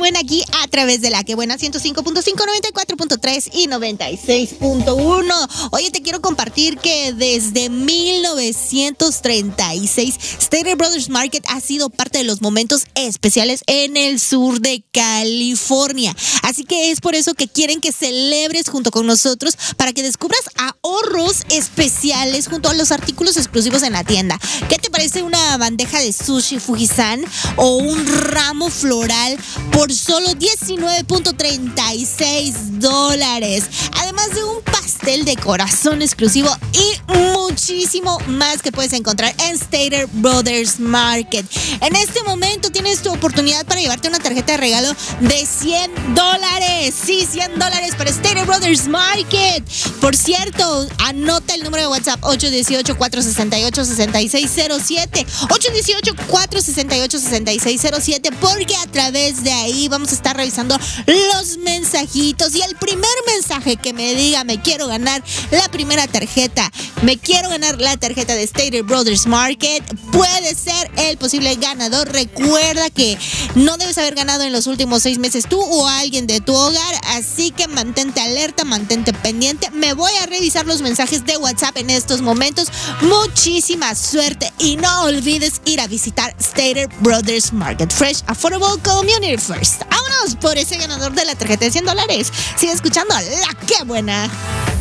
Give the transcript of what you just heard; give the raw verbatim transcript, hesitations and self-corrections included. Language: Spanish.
Buena aquí a través de La Qué Buena ciento cinco punto cinco, noventa y cuatro punto tres y noventa y seis punto uno. Oye, te quiero compartir que desde mil novecientos treinta y seis Stater Brothers Market ha sido parte de los momentos especiales en el sur de California. Así que es por eso que quieren que celebres junto con nosotros para que descubras ahorros especiales junto a los artículos exclusivos en la tienda. ¿Qué te parece una bandeja de sushi Fujisan o un ramo floral por solo diecinueve punto treinta y seis dólares? Además de un pastel de corazón exclusivo y muchísimo más que puedes encontrar en Stater Brothers Market. En este momento tienes tu oportunidad para llevarte una tarjeta de regalo de cien dólares. Sí, cien dólares para Stater Brothers Market. Por cierto, anota el número de WhatsApp ocho uno ocho, cuatro seis ocho, seis seis cero siete. ocho uno ocho, cuatro seis ocho, seis seis cero siete, porque a través de ahí vamos a estar revisando los mensajitos. Y el primer mensaje que me diga me quiero ganar la primera tarjeta, me quiero ganar la tarjeta de Stater Brothers Market, puede ser el posible ganador. Recuerda que no debes haber ganado en los últimos seis meses tú o alguien de tu hogar, así que mantente alerta, mantente pendiente. Me voy a revisar los mensajes de WhatsApp en estos momentos. Muchísima suerte y no olvides ir a visitar Stater Brothers Market. Fresh, affordable, community first. Vámonos por ese ganador de la tarjeta de cien dólares. Sigue escuchando La Qué Buena.